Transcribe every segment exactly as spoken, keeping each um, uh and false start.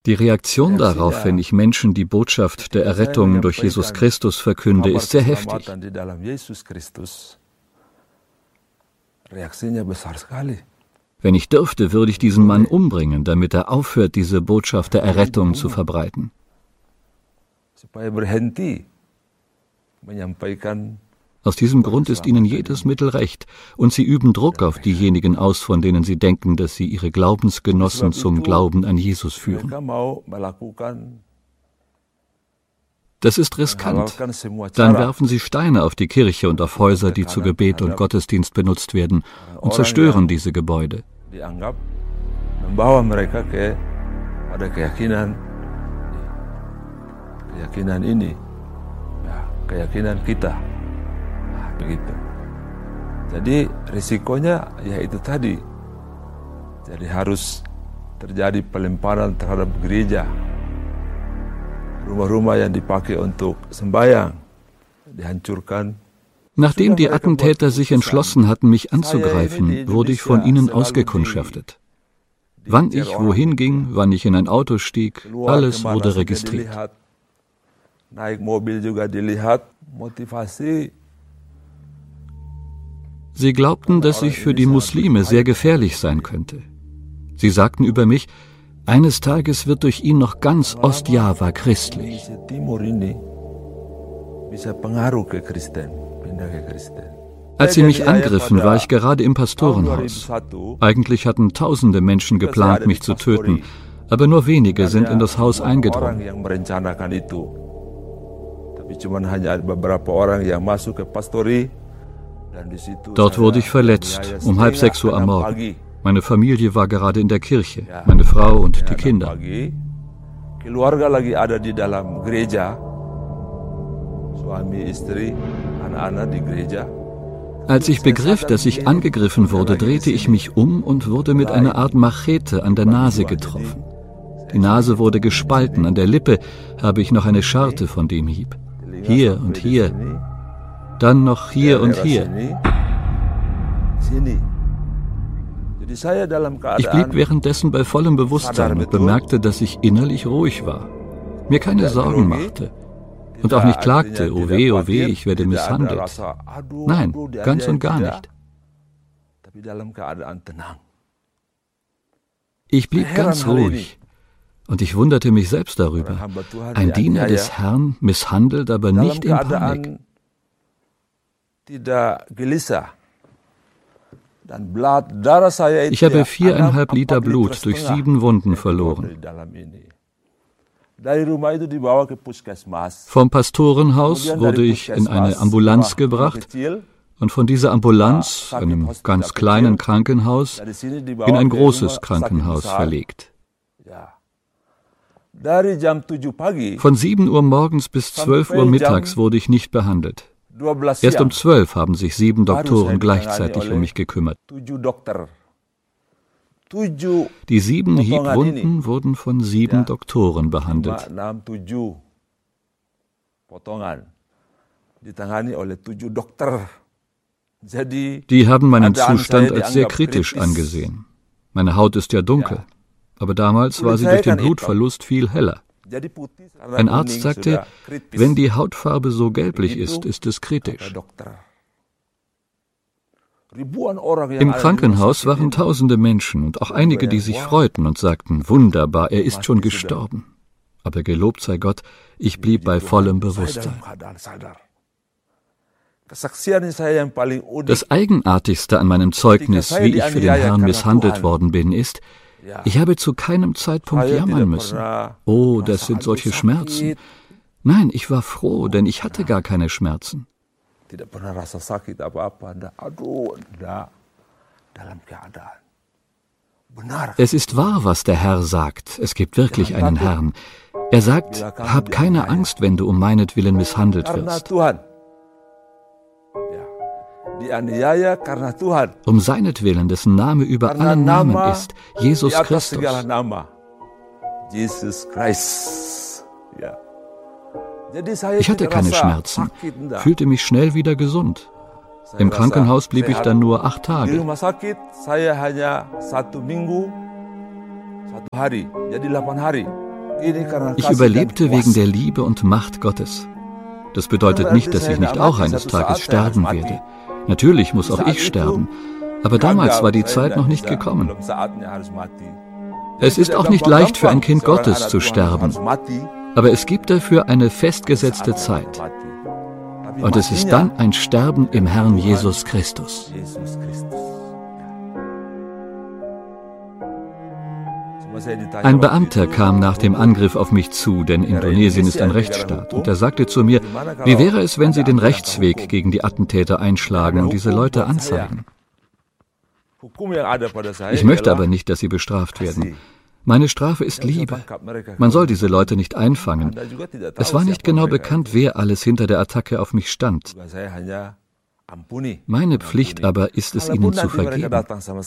Die Reaktion darauf, wenn ich Menschen die Botschaft der Errettung durch Jesus Christus verkünde, ist sehr heftig. Wenn ich dürfte, würde ich diesen Mann umbringen, damit er aufhört, diese Botschaft der Errettung zu verbreiten. Aus diesem Grund ist ihnen jedes Mittel recht, und sie üben Druck auf diejenigen aus, von denen sie denken, dass sie ihre Glaubensgenossen zum Glauben an Jesus führen. Das ist riskant. Dann werfen sie Steine auf die Kirche und auf Häuser, die zu Gebet und Gottesdienst benutzt werden, und zerstören diese Gebäude. Keyakinan kita, begitu. Jadi risikonya ya itu tadi. Jadi harus terjadi pelemparan terhadap gereja, rumah-rumah yang dipakai untuk sembahyang dihancurkan. Nachdem die Attentäter sich entschlossen hatten, mich anzugreifen, wurde ich von ihnen ausgekundschaftet. Wann ich wohin ging, wann ich in ein Auto stieg, alles wurde registriert. Sie glaubten, dass ich für die Muslime sehr gefährlich sein könnte. Sie sagten über mich, eines Tages wird durch ihn noch ganz Ostjava christlich. Als sie mich angriffen, war ich gerade im Pastorenhaus. Eigentlich hatten tausende Menschen geplant, mich zu töten, aber nur wenige sind in das Haus eingedrungen. Dort wurde ich verletzt, um halb sechs Uhr am Morgen. Meine Familie war gerade in der Kirche, meine Frau und die Kinder. Als ich begriff, dass ich angegriffen wurde, drehte ich mich um und wurde mit einer Art Machete an der Nase getroffen. Die Nase wurde gespalten, an der Lippe habe ich noch eine Scharte von dem Hieb. Hier und hier, dann noch hier und hier. Ich blieb währenddessen bei vollem Bewusstsein und bemerkte, dass ich innerlich ruhig war, mir keine Sorgen machte und auch nicht klagte, oh weh, oh weh, ich werde misshandelt. Nein, ganz und gar nicht. Ich blieb ganz ruhig. Und ich wunderte mich selbst darüber. Ein Diener des Herrn misshandelt, aber nicht in Panik. Ich habe viereinhalb Liter Blut durch sieben Wunden verloren. Vom Pastorenhaus wurde ich in eine Ambulanz gebracht und von dieser Ambulanz, einem ganz kleinen Krankenhaus, in ein großes Krankenhaus verlegt. Von sieben Uhr morgens bis zwölf Uhr mittags wurde ich nicht behandelt. Erst um zwölf haben sich sieben Doktoren gleichzeitig um mich gekümmert. Die sieben Hiebwunden wurden von sieben Doktoren behandelt. Die haben meinen Zustand als sehr kritisch angesehen. Meine Haut ist ja dunkel. Aber damals war sie durch den Blutverlust viel heller. Ein Arzt sagte, wenn die Hautfarbe so gelblich ist, ist es kritisch. Im Krankenhaus waren tausende Menschen und auch einige, die sich freuten und sagten, wunderbar, er ist schon gestorben. Aber gelobt sei Gott, ich blieb bei vollem Bewusstsein. Das Eigenartigste an meinem Zeugnis, wie ich für den Herrn misshandelt worden bin, ist, ich habe zu keinem Zeitpunkt jammern müssen. Oh, das sind solche Schmerzen. Nein, ich war froh, denn ich hatte gar keine Schmerzen. Es ist wahr, was der Herr sagt. Es gibt wirklich einen Herrn. Er sagt, hab keine Angst, wenn du um meinetwillen misshandelt wirst. Um seinetwillen, dessen Name über allen Namen ist, Jesus Christus. Ich hatte keine Schmerzen, fühlte mich schnell wieder gesund. Im Krankenhaus blieb ich dann nur acht Tage. Ich überlebte wegen der Liebe und Macht Gottes. Das bedeutet nicht, dass ich nicht auch eines Tages sterben werde. Natürlich muss auch ich sterben, aber damals war die Zeit noch nicht gekommen. Es ist auch nicht leicht für ein Kind Gottes zu sterben, aber es gibt dafür eine festgesetzte Zeit. Und es ist dann ein Sterben im Herrn Jesus Christus. Ein Beamter kam nach dem Angriff auf mich zu, denn Indonesien ist ein Rechtsstaat, und er sagte zu mir, wie wäre es, wenn Sie den Rechtsweg gegen die Attentäter einschlagen und diese Leute anzeigen? Ich möchte aber nicht, dass sie bestraft werden. Meine Strafe ist Liebe. Man soll diese Leute nicht einfangen. Es war nicht genau bekannt, wer alles hinter der Attacke auf mich stand. Meine Pflicht aber ist es, ihnen zu vergeben.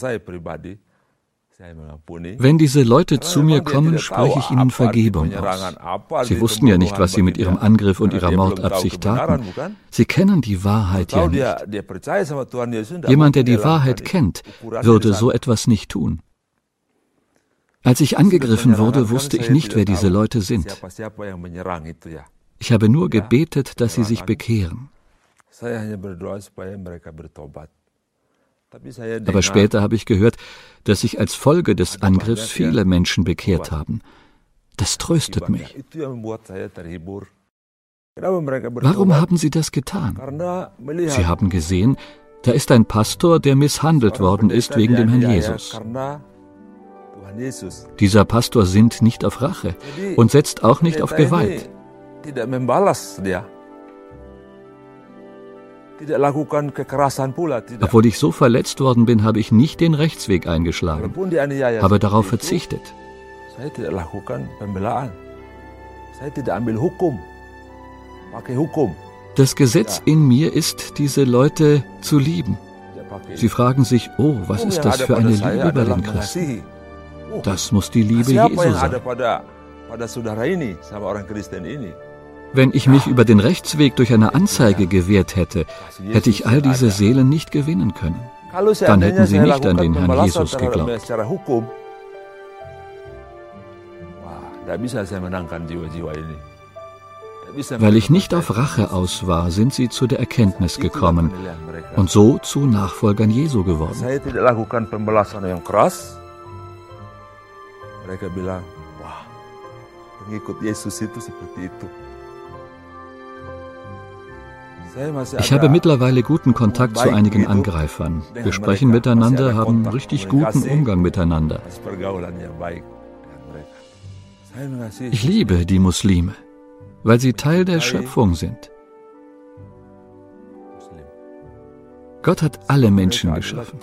Wenn diese Leute zu mir kommen, spreche ich ihnen Vergebung aus. Sie wussten ja nicht, was sie mit ihrem Angriff und ihrer Mordabsicht taten. Sie kennen die Wahrheit ja nicht. Jemand, der die Wahrheit kennt, würde so etwas nicht tun. Als ich angegriffen wurde, wusste ich nicht, wer diese Leute sind. Ich habe nur gebetet, dass sie sich bekehren. Aber später habe ich gehört, dass sich als Folge des Angriffs viele Menschen bekehrt haben. Das tröstet mich. Warum haben sie das getan? Sie haben gesehen, da ist ein Pastor, der misshandelt worden ist wegen dem Herrn Jesus. Dieser Pastor sinnt nicht auf Rache und setzt auch nicht auf Gewalt. Obwohl ich so verletzt worden bin, habe ich nicht den Rechtsweg eingeschlagen, habe darauf verzichtet. Das Gesetz in mir ist, diese Leute zu lieben. Sie fragen sich, oh, was ist das für eine Liebe bei den Christen? Das muss die Liebe Jesu sein. Wenn ich mich über den Rechtsweg durch eine Anzeige gewehrt hätte, hätte ich all diese Seelen nicht gewinnen können. Dann hätten sie nicht an den Herrn Jesus geglaubt. Weil ich nicht auf Rache aus war, sind sie zu der Erkenntnis gekommen und so zu Nachfolgern Jesu geworden. Mereka bilang, wah, pengikut Yesus itu seperti itu. Ich habe mittlerweile guten Kontakt zu einigen Angreifern. Wir sprechen miteinander, haben richtig guten Umgang miteinander. Ich liebe die Muslime, weil sie Teil der Schöpfung sind. Gott hat alle Menschen geschaffen.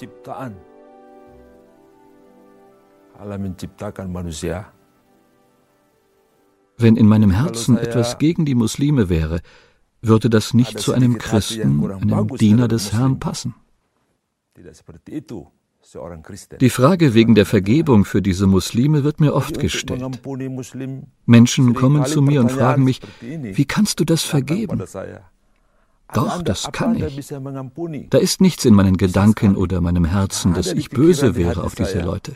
Wenn in meinem Herzen etwas gegen die Muslime wäre, würde das nicht zu einem Christen, einem Diener des Herrn passen. Die Frage wegen der Vergebung für diese Muslime wird mir oft gestellt. Menschen kommen zu mir und fragen mich, wie kannst du das vergeben? Doch, das kann ich. Da ist nichts in meinen Gedanken oder meinem Herzen, dass ich böse wäre auf diese Leute.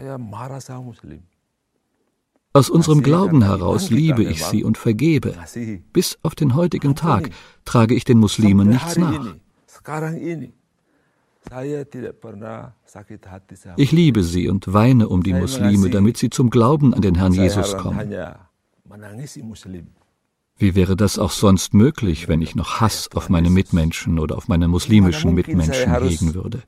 Aus unserem Glauben heraus liebe ich sie und vergebe. Bis auf den heutigen Tag trage ich den Muslimen nichts nach. Ich liebe sie und weine um die Muslime, damit sie zum Glauben an den Herrn Jesus kommen. Wie wäre das auch sonst möglich, wenn ich noch Hass auf meine Mitmenschen oder auf meine muslimischen Mitmenschen hegen würde?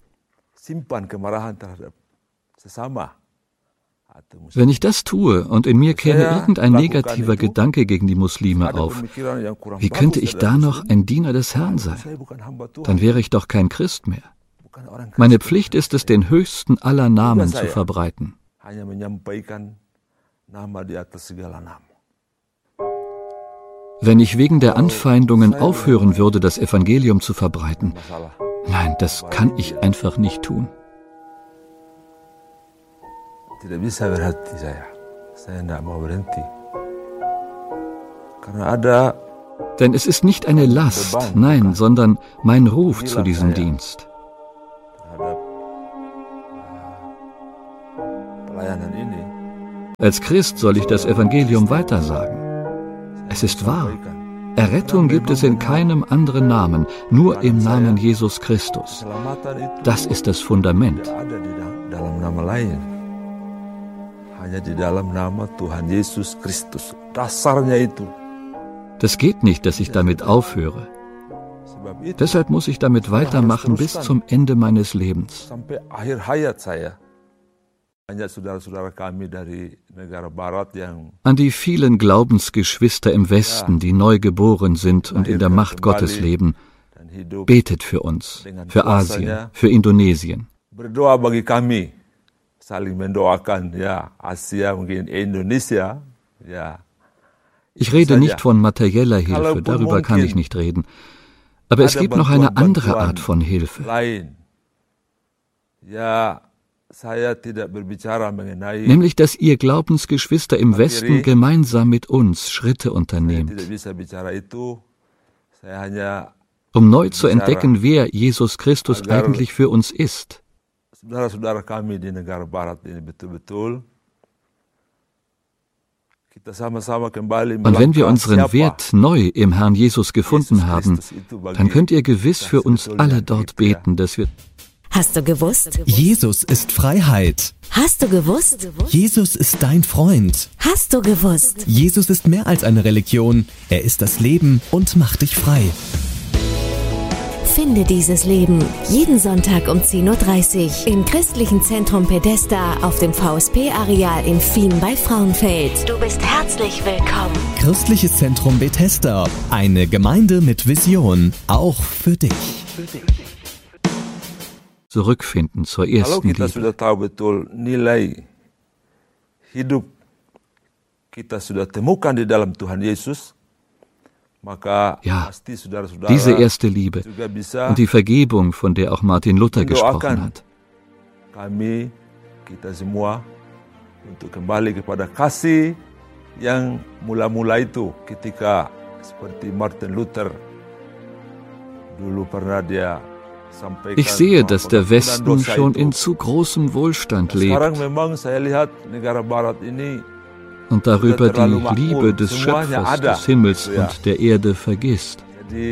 Wenn ich das tue und in mir käme irgendein negativer Gedanke gegen die Muslime auf, wie könnte ich da noch ein Diener des Herrn sein? Dann wäre ich doch kein Christ mehr. Meine Pflicht ist es, den höchsten aller Namen zu verbreiten. Wenn ich wegen der Anfeindungen aufhören würde, das Evangelium zu verbreiten, nein, das kann ich einfach nicht tun. Tidak bisa berhenti saya. Saya tidak mau berhenti. Karena ada. Denn es ist nicht eine Last, nein, sondern mein Ruf zu diesem Dienst. Terhadap pelayanan ini. Als Christ soll ich das Evangelium weitersagen. Es ist wahr. Errettung gibt es in keinem anderen Namen, nur im Namen Jesus Christus. Das ist das Fundament. Das geht nicht, dass ich damit aufhöre. Deshalb muss ich damit weitermachen bis zum Ende meines Lebens. An die vielen Glaubensgeschwister im Westen, die neu geboren sind und in der Macht Gottes leben, betet für uns, für Asien, für Indonesien. Ich rede nicht von materieller Hilfe, darüber kann ich nicht reden. Aber es gibt noch eine andere Art von Hilfe. Nämlich, dass ihr Glaubensgeschwister im Westen gemeinsam mit uns Schritte unternehmt, um neu zu entdecken, wer Jesus Christus eigentlich für uns ist. Und wenn wir unseren Wert neu im Herrn Jesus gefunden haben, dann könnt ihr gewiss für uns alle dort beten, dass wir... Hast du gewusst? Jesus ist Freiheit. Hast du gewusst? Jesus ist dein Freund. Hast du gewusst? Jesus ist mehr als eine Religion. Er ist das Leben und macht dich frei. Finde dieses Leben jeden Sonntag um zehn Uhr dreißig im Christlichen Zentrum Bethesda auf dem V S P-Areal in Fien bei Frauenfeld. Du bist herzlich willkommen. Christliches Zentrum Bethesda. Eine Gemeinde mit Vision. Auch für dich. Für dich. Zurückfinden zur ersten Liebe. Ja, diese erste Liebe und die Vergebung, von der auch Martin Luther gesprochen hat. Kami, kita semua, untuk kembali kepada kasih yang mula-mula itu ketika seperti Martin Luther dulu pernah dia. Ich sehe, dass der Westen schon in zu großem Wohlstand lebt und darüber die Liebe des Schöpfers, des Himmels und der Erde vergisst,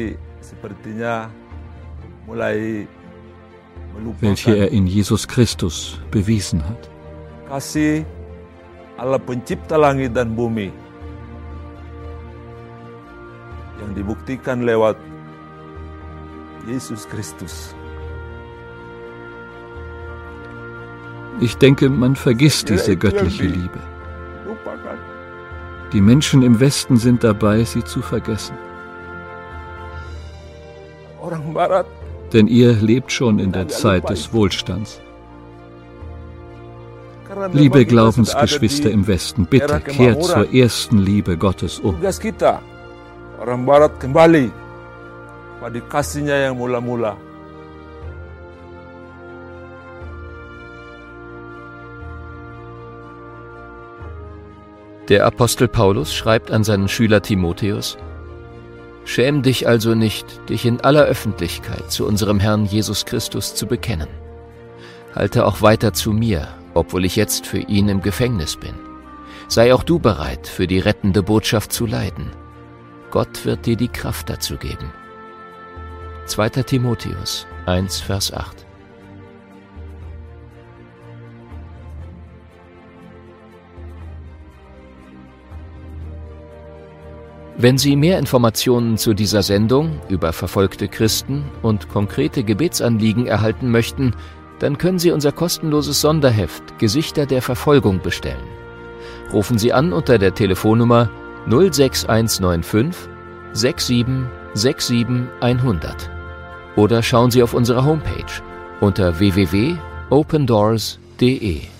welche er in Jesus Christus bewiesen hat. Kasih Allah pencipta langit dan bumi yang dibuktikan lewat Jesus Christus. Ich denke, man vergisst diese göttliche Liebe. Die Menschen im Westen sind dabei, sie zu vergessen. Denn ihr lebt schon in der Zeit des Wohlstands. Liebe Glaubensgeschwister im Westen, bitte kehrt zur ersten Liebe Gottes um. Orang Barat kembali pada kasihnya yang mula-mula. Der Apostel Paulus schreibt an seinen Schüler Timotheus: Schäm dich also nicht, dich in aller Öffentlichkeit zu unserem Herrn Jesus Christus zu bekennen. Halte auch weiter zu mir, obwohl ich jetzt für ihn im Gefängnis bin. Sei auch du bereit, für die rettende Botschaft zu leiden. Gott wird dir die Kraft dazu geben. zweiter Timotheus eins, Vers acht. Wenn Sie mehr Informationen zu dieser Sendung über verfolgte Christen und konkrete Gebetsanliegen erhalten möchten, dann können Sie unser kostenloses Sonderheft Gesichter der Verfolgung bestellen. Rufen Sie an unter der Telefonnummer null sechs eins neun fünf sechs sieben sechs sieben hundert oder schauen Sie auf unserer Homepage unter w w w punkt open doors punkt d e.